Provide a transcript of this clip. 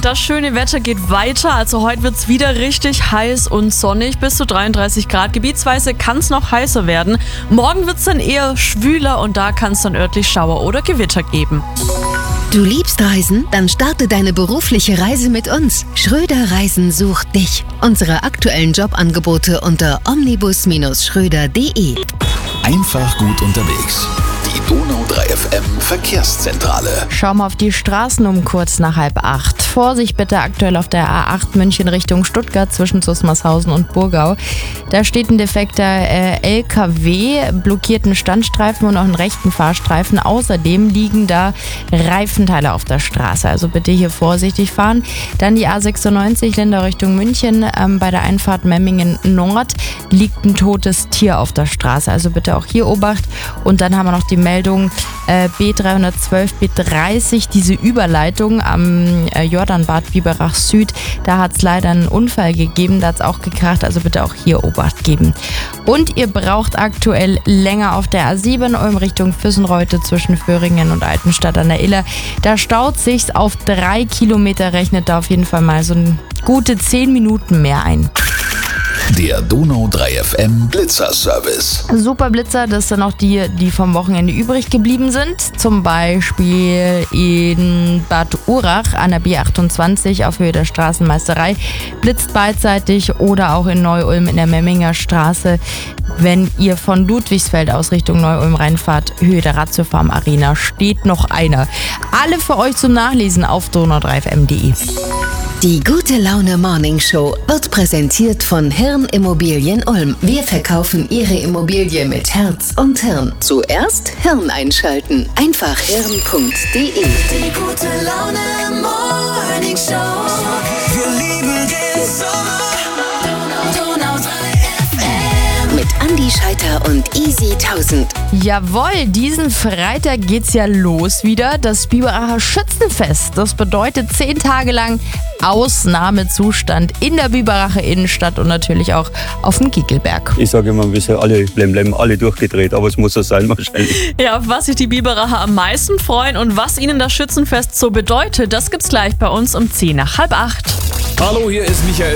das schöne Wetter geht weiter. Also heute wird es wieder richtig heiß und sonnig. Bis zu 33 Grad. Gebietsweise kann es noch heißer werden. Morgen wird es dann eher schwüler und da kann es dann örtlich Schauer oder Gewitter geben. Du liebst Reisen? Dann starte deine berufliche Reise mit uns. Schröder Reisen sucht dich. Unsere aktuellen Jobangebote unter omnibus-schröder.de. Einfach gut unterwegs. Die Donau 3 FM Verkehrszentrale. Schauen wir auf die Straßen um kurz nach 7:30. Vorsicht bitte aktuell auf der A8 München Richtung Stuttgart zwischen Susmarshausen und Burgau. Da steht ein defekter LKW, blockierten Standstreifen und auch einen rechten Fahrstreifen. Außerdem liegen da Reifenteile auf der Straße. Also bitte hier vorsichtig fahren. Dann die A96 Lindau Richtung München. Bei der Einfahrt Memmingen Nord liegt ein totes Tier auf der Straße. Also bitte auch hier Obacht. Und dann haben wir noch die Meldung B312, B30, diese Überleitung am Jordanbad Biberach Süd. Da hat es leider einen Unfall gegeben, da hat es auch gekracht, also bitte auch hier Obacht geben. Und ihr braucht aktuell länger auf der A7 Ulm Richtung Füssenreute zwischen Föhringen und Altenstadt an der Iller. Da staut sich's auf 3 Kilometer, rechnet da auf jeden Fall mal so gute 10 Minuten mehr ein. Der Donau 3 FM Blitzer-Service. Super Blitzer, das sind auch die vom Wochenende übrig geblieben sind. Zum Beispiel in Bad Urach an der B28 auf Höhe der Straßenmeisterei. Blitzt beidseitig oder auch in Neu-Ulm in der Memminger Straße. Wenn ihr von Ludwigsfeld aus Richtung Neu-Ulm reinfahrt, Höhe der Ratiofarm Arena, steht noch einer. Alle für euch zum Nachlesen auf donau3fm.de. Die Gute Laune Morning Show wird präsentiert von Hirn Immobilien Ulm. Wir verkaufen Ihre Immobilie mit Herz und Hirn. Zuerst Hirn einschalten. Einfach hirn.de. Die Gute Laune Morning Show. Wir lieben den Sommer. Donau 3 FM. Mit Andi Scheiter und Easy 1000. Jawohl, diesen Freitag geht's ja los wieder. Das Biberacher Schützenfest. Das bedeutet 10 Tage lang Ausnahmezustand in der Biberacher Innenstadt und natürlich auch auf dem Kickelberg. Ich sage immer, wir sind alle blemblem, alle durchgedreht, aber es muss so sein wahrscheinlich. Ja, auf was sich die Biberacher am meisten freuen und was ihnen das Schützenfest so bedeutet, das gibt's gleich bei uns um 7:50. Hallo, hier ist Michael